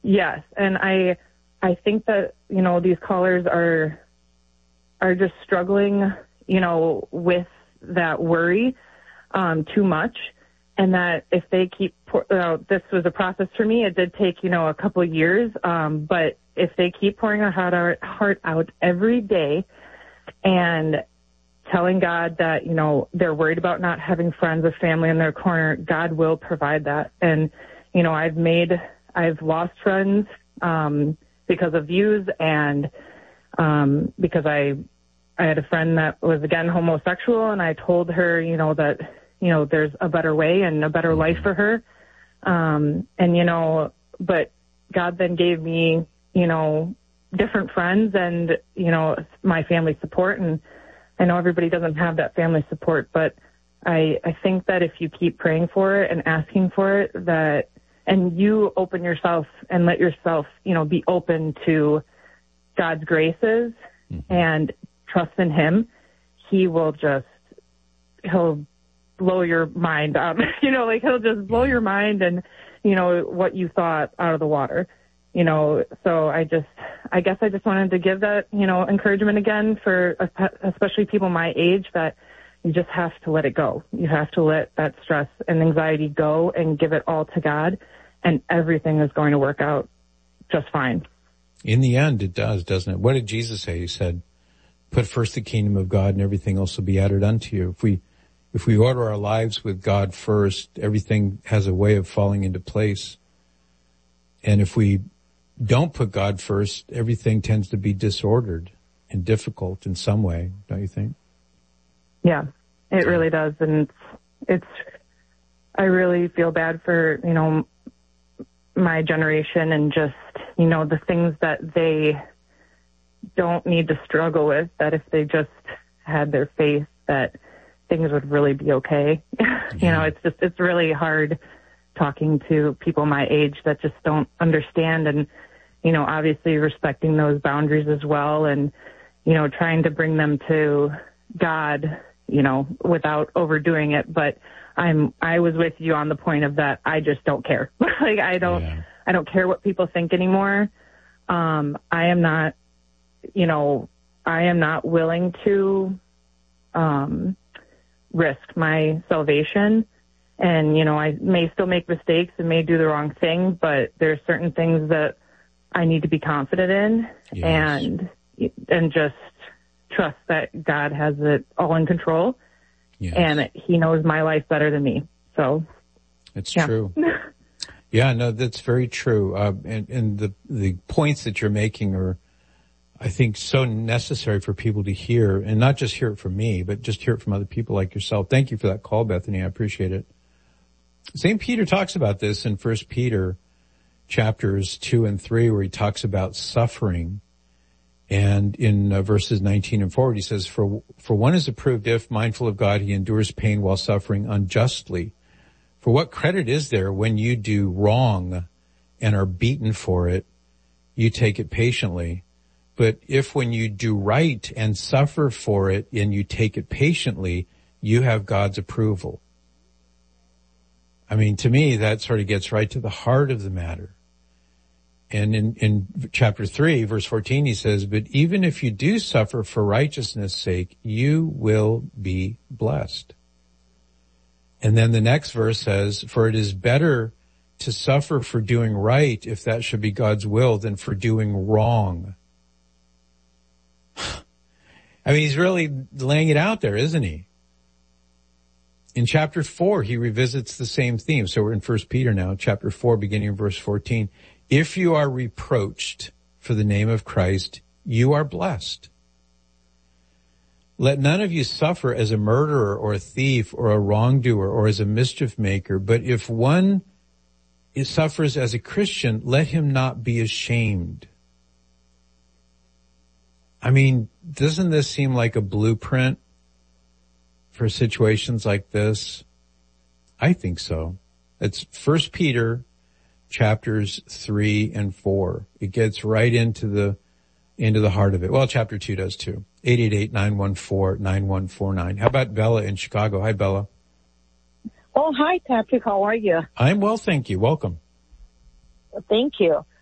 Yes. And I think that, these callers are just struggling, with that worry, too much. And that if they keep, this was a process for me. It did take, a couple of years. But if they keep pouring their heart out every day and telling God that, they're worried about not having friends or family in their corner, God will provide that. And, I've lost friends, because of views and, because I had a friend that was again homosexual, and I told her, that, there's a better way and a better life for her. But God then gave me, different friends and, my family support. And I know everybody doesn't have that family support, but I think that if you keep praying for it and asking for it, and you open yourself and let yourself, be open to God's graces and trust in Him, He'll blow your mind up. He'll just blow your mind and, what you thought out of the water. So I guess I just wanted to give that, encouragement again for especially people my age, that you just have to let it go. You have to let that stress and anxiety go and give it all to God, and everything is going to work out just fine. In the end, it does, doesn't it? What did Jesus say? He said, put first the kingdom of God and everything else will be added unto you. If we order our lives with God first, everything has a way of falling into place. And if we don't put God first, everything tends to be disordered and difficult in some way, don't you think? Yeah, it really does. And I really feel bad for, my generation and just, the things that they don't need to struggle with, that if they just had their faith, that things would really be okay. Yeah. It's really hard talking to people my age that just don't understand, and, obviously respecting those boundaries as well, and, trying to bring them to God, without overdoing it. But I was with you on the point of that. I just don't care. I don't care what people think anymore. I am not willing to, risk my salvation. And, I may still make mistakes and may do the wrong thing, but there's certain things that I need to be confident in. Yes. and just trust that God has it all in control. Yes. And He knows my life better than me. So it's true. Yeah, no, that's very true. And the points that you're making are, I think, so necessary for people to hear, and not just hear it from me, but just hear it from other people like yourself. Thank you for that call, Bethany. I appreciate it. St. Peter talks about this in 1 Peter chapters 2 and 3, where he talks about suffering. And in verses 19 and forward, he says, For one is approved if, mindful of God, he endures pain while suffering unjustly. For what credit is there when you do wrong and are beaten for it, you take it patiently? But if when you do right and suffer for it and you take it patiently, you have God's approval. I mean, to me, that sort of gets right to the heart of the matter. And in chapter 3, verse 14, he says, but even if you do suffer for righteousness' sake, you will be blessed. And then the next verse says, for it is better to suffer for doing right, if that should be God's will, than for doing wrong. I mean, he's really laying it out there, isn't he? In chapter 4, he revisits the same theme. So we're in 1 Peter now, chapter 4, beginning in verse 14. If you are reproached for the name of Christ, you are blessed. Let none of you suffer as a murderer or a thief or a wrongdoer or as a mischief maker, but if one suffers as a Christian, let him not be ashamed. I mean, doesn't this seem like a blueprint for situations like this? I think so. It's 1 Peter chapters 3 and 4. It gets right into the heart of it. Well, chapter 2 does too. 888-914-9149. How about Bella in Chicago? Hi, Bella. Oh, hi, Patrick. How are you? I'm well, thank you. Welcome. Thank you.